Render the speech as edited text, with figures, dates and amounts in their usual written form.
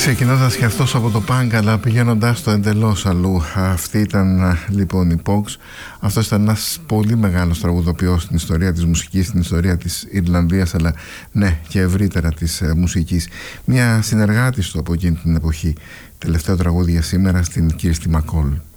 Ξεκινώντας και αυτός από το πανκ, αλλά πηγαίνοντας το εντελώς αλλού. Αυτή ήταν λοιπόν η Pogues. Αυτός ήταν ένας πολύ μεγάλος τραγουδοποιός στην ιστορία της μουσικής, στην ιστορία της Ιρλανδίας, αλλά ναι, και ευρύτερα της μουσικής. Μια συνεργάτης του από εκείνη την εποχή. Τελευταίο τραγούδι για σήμερα, στην Kirsty MacColl.